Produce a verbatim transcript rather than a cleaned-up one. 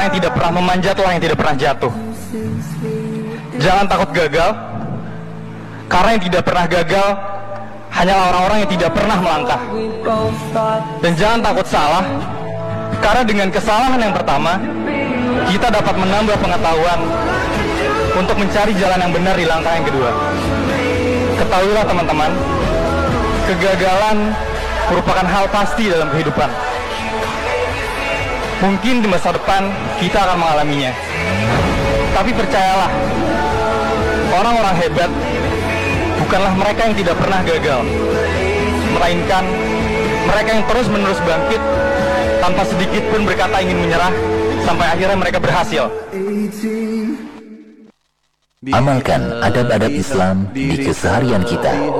Karena yang tidak pernah memanjatlah yang tidak pernah jatuh. Jangan takut gagal, karena yang tidak pernah gagal hanyalah orang-orang yang tidak pernah melangkah. Dan jangan takut salah, karena dengan kesalahan yang pertama kita dapat menambah pengetahuan untuk mencari jalan yang benar di langkah yang kedua. Ketahuilah teman-teman, kegagalan merupakan hal pasti dalam kehidupan. Mungkin di masa depan kita akan mengalaminya, tapi percayalah, orang-orang hebat bukanlah mereka yang tidak pernah gagal, melainkan mereka yang terus-menerus bangkit tanpa sedikit pun berkata ingin menyerah, sampai akhirnya mereka berhasil. Amalkan adab-adab Islam di keseharian kita.